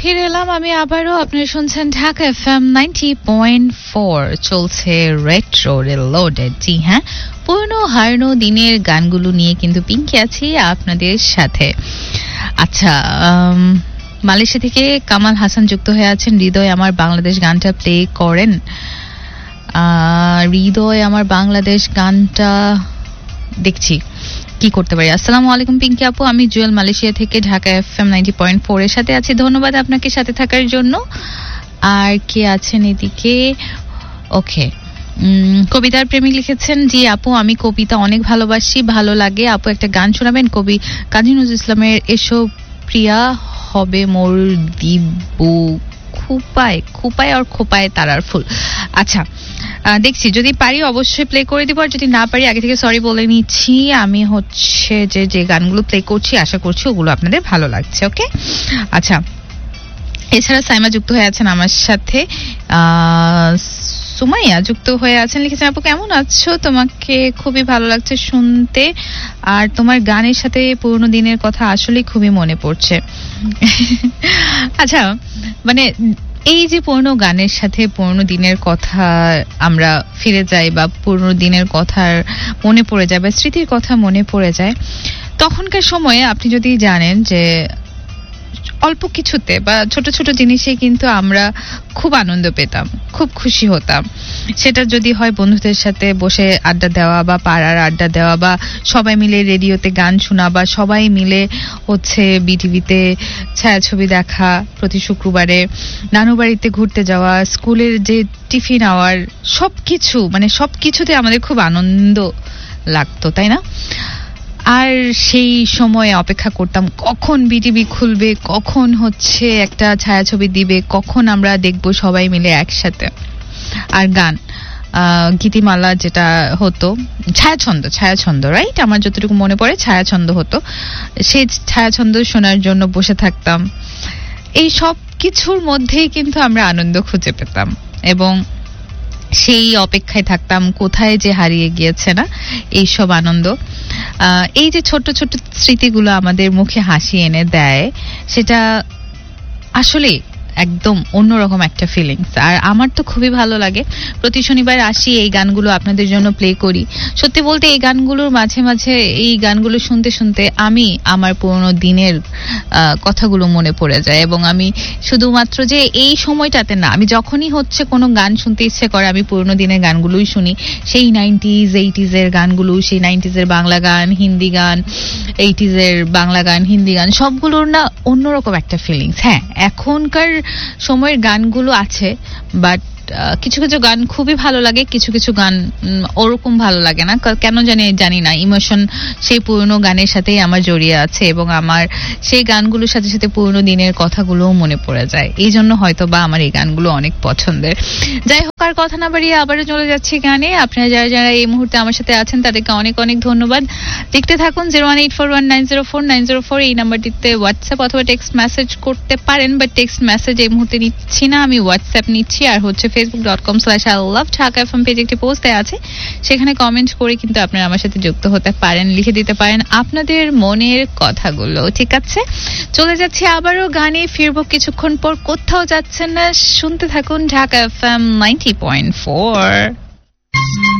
ফিরে এলাম আমি আবারও। আপনারা শুনছেন ঢাকা এফএম 90.4, চলছে রেট্রো রিলোডেড। জি হ্যাঁ, পুরনো হারানো দিনের গানগুলো নিয়ে কিন্তু পিঙ্কি আছি আপনাদের সাথে। আচ্ছা, মালয়েশিয়া থেকে কামাল হাসান যুক্ত হয়ে আছেন। হৃদয় আমার বাংলাদেশ গানটা প্লে করেন। হৃদয় আমার বাংলাদেশ গানটা দেখছি কি করতে পারি। আসসালামু আলাইকুম পিঙ্কি আপু, আমি জুয়েল মালয়েশিয়া থেকে ঢাকা এফএম 90.4 এর সাথে আছি। ধন্যবাদ আপনাকে সাথে থাকার জন্য। আর কে আছেন এদিকে? ওকে, কবিতার প্রেমিক লিখেছেন, জি আপু আমি কবিতা অনেক ভালোবাসি, ভালো লাগে আপু, একটা গান শোনাবেন? কবি কাজী নজরুল ইসলামের এসো প্রিয়া হবে মোর দিব্যু খুপায় খুপায় আর খোপায় তারার ফুল। আচ্ছা, দেখছি যদি পারি অবশ্যই প্লে করে দিব, আর যদি না পারি আগে থেকে সরি বলে নিচ্ছি। আমি হচ্ছে যে গানগুলো প্লে করছি আশা করছি ওগুলো আপনাদের ভালো লাগছে। ওকে, আচ্ছা, এছাড়া সাইমা যুক্ত হয়ে আছেন আমার সাথে, সুমাইয়া যুক্ত হয়ে আছেন, লিখেছেন আপু কেমন আছো, তোমাকে খুবই ভালো লাগছে শুনতে, আর তোমার গানের সাথে পুরোনো দিনের কথা আসলে খুবই মনে পড়ছে। আচ্ছা, মানে এই যে পুরনো গানের সাথে পুরনো দিনের কথা আমরা ফিরে যাই, বা পুরনো দিনের কথার মনে পড়ে যায়, বা স্মৃতির কথা মনে পড়ে যায়, তখনকার সময়ে আপনি যদি জানেন যে অল্প কিছুতে বা ছোট ছোট জিনিসে কিন্তু আমরা খুব আনন্দ পেতাম, খুব খুশি হতাম। সেটা যদি হয় বন্ধুদের সাথে বসে আড্ডা দেওয়া, বা পাড়ার আড্ডা দেওয়া, বা সবাই মিলে রেডিওতে গান শোনা, বা সবাই মিলে হচ্ছে বিটিভিতে ছায়াছবি দেখা, প্রতি শুক্রবারে নানু বাড়িতে ঘুরতে যাওয়া, স্কুলের যে টিফিন আওয়ার, সবকিছু মানে সবকিছুতে আমাদের খুব আনন্দ লাগতো, তাই না? আর সেই সময়ে অপেক্ষা করতাম কখন বিটিভি খুলবে, কখন হচ্ছে একটা ছায়াছবি দিবে, কখন আমরা দেখবো সবাই মিলে একসাথে। আর গান, গীতিমালা যেটা হতো, ছায়াছন্দ রাইট, আমার যতটুকু মনে পড়ে ছায়াছন্দ হতো, সেই ছায়াছন্দ শোনার জন্য বসে থাকতাম। এই সব কিছুর মধ্যেই কিন্তু আমরা আনন্দ খুঁজে পেতাম, এবং সেই অপেক্ষায় থাকতাম কোথায় যে হারিয়ে গিয়েছে না এইসব আনন্দ। এই যে ছোট্ট ছোট্ট স্মৃতিগুলো আমাদের মুখে হাসি এনে দেয়, সেটা আসলে একদম অন্যরকম একটা ফিলিংস। আর আমার তো খুবই ভালো লাগে, প্রতি শনিবার আসি, এই গানগুলো আপনাদের জন্য প্লে করি। সত্যি বলতে এই গানগুলোর মাঝে মাঝে এই গানগুলো শুনতে শুনতে আমি আমার পুরোনো দিনের কথাগুলো মনে পড়ে যায়, এবং আমি শুধুমাত্র যে এই সময়টাতে না, আমি যখনই হচ্ছে কোনো গান শুনতে ইচ্ছে করে আমি পুরোনো দিনের গানগুলোই শুনি। সেই 90s 80s এর গানগুলো, সেই 90s এর বাংলা গান, হিন্দি গান, 80s এর বাংলা গান, হিন্দি গান, সবগুলোর না অন্যরকম একটা ফিলিংস। হ্যাঁ, এখনকার সময়ের গানগুলো আছে, বাট কিছু কিছু গান খুবই ভালো লাগে, কিছু কিছু গান ওরকম ভালো লাগে না, কেন জানি না। ইমোশন সেই পুরনো গানের সাথেই আমার জড়িয়ে আছে, এবং আমার সেই গানগুলোর সাথে সাথে পুরনো দিনের কথাগুলোও মনে পড়ে যায়। এই জন্য হয়তো বা আমার এই গানগুলো অনেক পছন্দের। যাই হোক, আর কথা না বাড়িয়ে আবারও চলে যাচ্ছি গানে। আপনারা যারা যারা এই মুহূর্তে আমার সাথে আছেন তাদেরকে অনেক অনেক ধন্যবাদ। দেখতে থাকুন 01841904904 এই নাম্বারটিতে হোয়াটসঅ্যাপ অথবা টেক্সট মেসেজ করতে পারেন, বাট টেক্সট মেসেজ এই মুহূর্তে নিচ্ছি না, আমি হোয়াটসঅ্যাপ নিচ্ছি। আর হচ্ছে facebook.com/ILoveDhaka পেজে একটি পোস্ট দেওয়া আছে, সেখানে কমেন্ট করে কিন্তু আপনারা আমার সাথে যুক্ত হতে পারেন, লিখে দিতে পারেন আপনাদের মনের কথাগুলো। ঠিক আছে, চলে যাচ্ছি আবারও গানে, ফিরবো কিছুক্ষণ পর। কোথাও যাচ্ছেন না, শুনতে থাকুন ঢাকা এফএম 90.4।